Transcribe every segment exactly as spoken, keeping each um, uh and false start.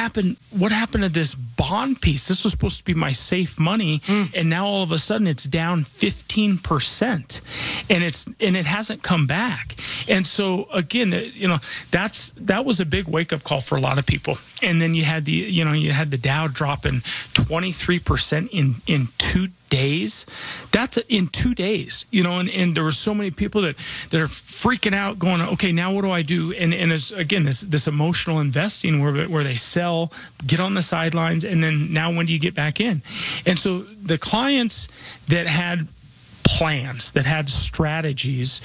happened? What happened to this bond piece? This was supposed to be my safe money, mm. and now all of a sudden it's down fifteen percent, and it's and it hasn't come back. And so again, you know, that's that was a big wake up call for a lot of people. And then you had the you know you had the Dow dropping twenty-three percent in in two days. That's in two days, you know, and, and there were so many people that, that are freaking out going, okay, now what do I do? And and it's, again, this this emotional investing where, where they sell, get on the sidelines, and then now when do you get back in? And so the clients that had plans, that had strategies,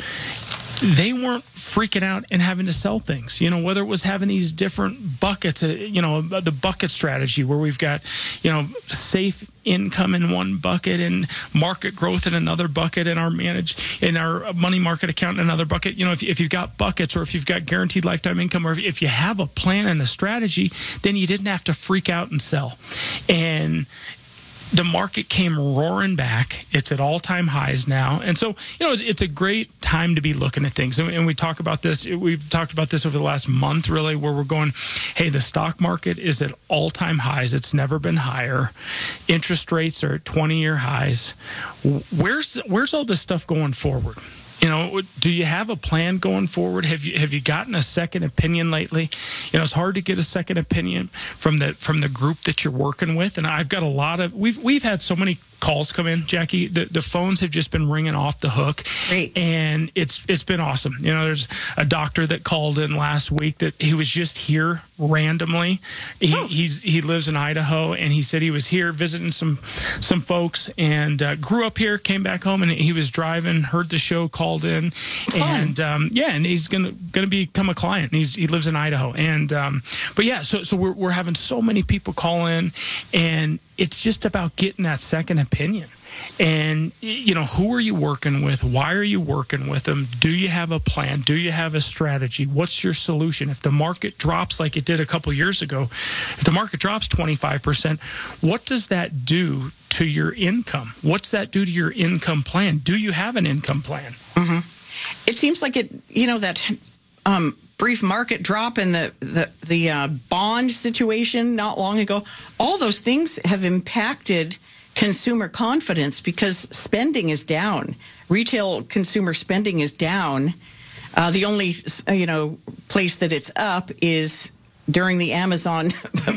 they weren't freaking out and having to sell things, you know, whether it was having these different buckets, uh, you know, the bucket strategy where we've got, you know, safe income in one bucket and market growth in another bucket, and our manage in our money market account in another bucket. You know, if, if you've got buckets, or if you've got guaranteed lifetime income, or if, if you have a plan and a strategy, then you didn't have to freak out and sell. And the market came roaring back. It's at all-time highs now. And so, you know, it's a great time to be looking at things. And we talk about this, we've talked about this over the last month, really, where we're going, hey, the stock market is at all-time highs. It's never been higher. Interest rates are at twenty-year highs. Where's where's all this stuff going forward? You know, do you have a plan going forward? Have you have you gotten a second opinion lately? You know, it's hard to get a second opinion from the from the group that you're working with. And I've got a lot of we've we've had so many calls come in, Jackie. The the phones have just been ringing off the hook. Great. And it's it's been awesome. You know, there's a doctor that called in last week that he was just here randomly. He oh. he's he lives in Idaho, and he said he was here visiting some some folks, and uh, grew up here, came back home, and he was driving, heard the show, called in, Fun. and um, yeah, and he's gonna gonna become a client. He's he lives in Idaho, and um, but yeah, so so we're we're having so many people call in, and it's just about getting that second opinion. And, you know, who are you working with? Why are you working with them? Do you have a plan? Do you have a strategy? What's your solution? If the market drops like it did a couple years ago, if the market drops twenty-five percent, what does that do to your income? What's that do to your income plan? Do you have an income plan? Mm-hmm. It seems like it, you know, that um, brief market drop in the, the, the uh, bond situation not long ago, all those things have impacted consumer confidence because spending is down. Retail consumer spending is down. Uh, the only, you know, place that it's up is during the Amazon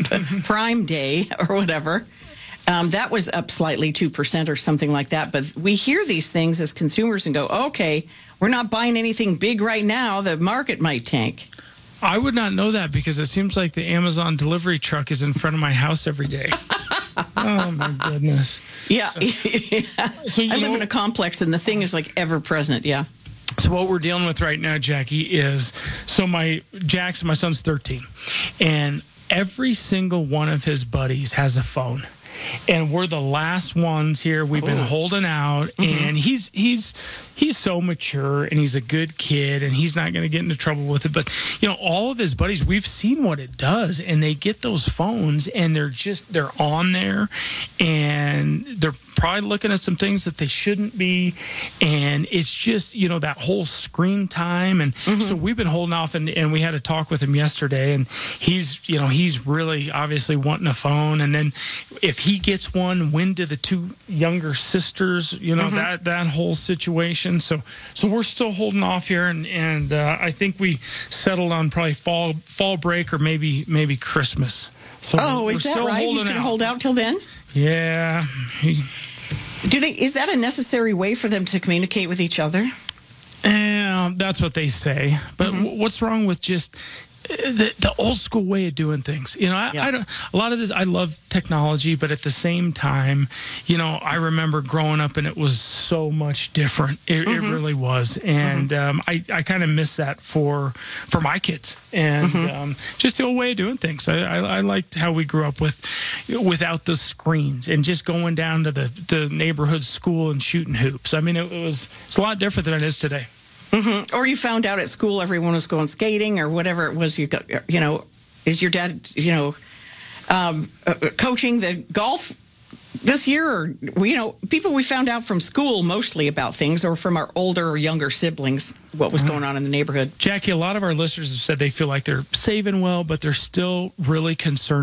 Prime Day or whatever. Um, that was up slightly, two percent or something like that. But we hear these things as consumers and go, okay, we're not buying anything big right now. The market might tank. I would not know that because it seems like the Amazon delivery truck is in front of my house every day. Oh, my goodness. Yeah. So, yeah. So, I live know, in a complex, and the thing is like ever present. Yeah. So what we're dealing with right now, Jackie, is so my Jackson, my son's thirteen, and every single one of his buddies has a phone. And we're the last ones here. We've been holding out, mm-hmm. and he's he's he's so mature, and he's a good kid, and he's not going to get into trouble with it. But you know, all of his buddies, we've seen what it does, and they get those phones, and they're just they're on there, and they're probably looking at some things that they shouldn't be, and it's just, you know, that whole screen time. And mm-hmm. so we've been holding off, and, and we had a talk with him yesterday, and he's, you know, he's really obviously wanting a phone. And then if he gets one, when do the two younger sisters, you know, mm-hmm. that that whole situation. So so we're still holding off here, and and uh, I think we settled on probably fall fall break or maybe maybe Christmas. So oh, is that right? He's going to hold out till then? Yeah. He, Do they? Is that a necessary way for them to communicate with each other? Yeah, that's what they say. But mm-hmm. what's wrong with just the, the old school way of doing things? You know, I, yeah. I don't. A lot of this, I love technology, but at the same time, you know, I remember growing up and it was so much different. It, mm-hmm. it really was, and mm-hmm. um, I, I kind of miss that for for my kids, and mm-hmm. um, just the old way of doing things. I, I, I liked how we grew up with without the screens and just going down to the the neighborhood school and shooting hoops. I mean, it, it was it's a lot different than it is today. Mm-hmm. Or you found out at school everyone was going skating or whatever it was. You got, you know, is your dad, you know, um, uh, coaching the golf this year? Or, you know, people we found out from school mostly about things, or from our older or younger siblings, what was going on in the neighborhood. Jackie, a lot of our listeners have said they feel like they're saving well, but they're still really concerned